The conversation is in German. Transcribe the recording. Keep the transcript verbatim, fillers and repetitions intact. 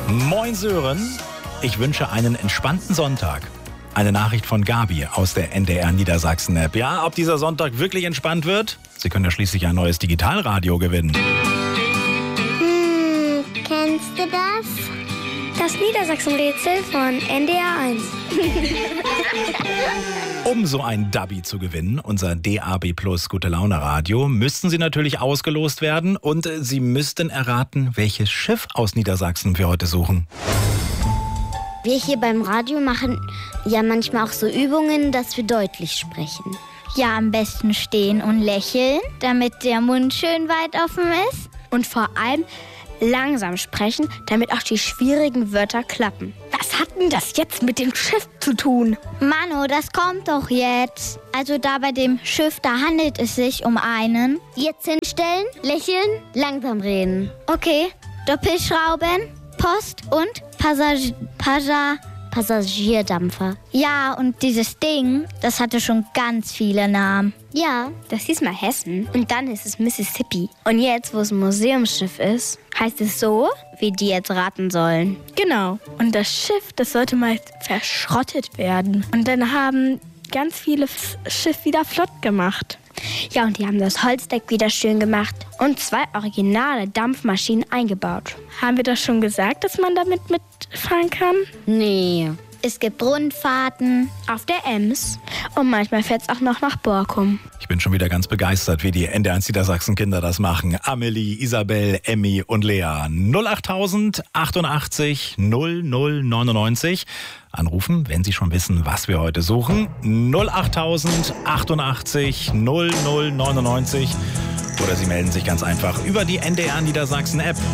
Moin Sören, ich wünsche einen entspannten Sonntag. Eine Nachricht von Gabi aus der N D R Niedersachsen-App. Ja, ob dieser Sonntag wirklich entspannt wird? Sie können ja schließlich ein neues Digitalradio gewinnen. Hm, kennst du das? Das Niedersachsen-Rätsel von N D R eins. Um so ein Dubby zu gewinnen, unser D A B Plus Gute-Laune-Radio, müssten Sie natürlich ausgelost werden und äh, Sie müssten erraten, welches Schiff aus Niedersachsen wir heute suchen. Wir hier beim Radio machen ja manchmal auch so Übungen, dass wir deutlich sprechen. Ja, am besten stehen und lächeln, damit der Mund schön weit offen ist. Und vor allem langsam sprechen, damit auch die schwierigen Wörter klappen. Was hat denn das jetzt mit dem Schiff zu tun? Mano, das kommt doch jetzt. Also da bei dem Schiff, da handelt es sich um einen. Jetzt hinstellen, lächeln, langsam reden. Okay, Doppelschrauben, Post und Passag... Passag... Passagierdampfer. Ja, und dieses Ding, das hatte schon ganz viele Namen. Ja, Das hieß mal Hessen und dann ist es Mississippi. Und jetzt, wo es ein Museumsschiff ist, heißt es so, wie die jetzt raten sollen. Genau. Und das Schiff, das sollte mal verschrottet werden. Und dann haben ganz viele das Schiff wieder flott gemacht. Ja, und die haben das Holzdeck wieder schön gemacht und zwei originale Dampfmaschinen eingebaut. Haben wir das schon gesagt, dass man damit mitfahren kann? nee. Es gibt Rundfahrten. Auf der Ems. Und manchmal fährt es auch noch nach Borkum. Ich bin schon wieder ganz begeistert, wie die N D R eins Niedersachsen-Kinder das machen. Amelie, Isabel, Emmy und Lea. null achttausend achtundachtzig null null neunundneunzig. Anrufen, wenn Sie schon wissen, was wir heute suchen. null achttausend achtundachtzig null null neunundneunzig. Oder Sie melden sich ganz einfach über die N D R Niedersachsen-App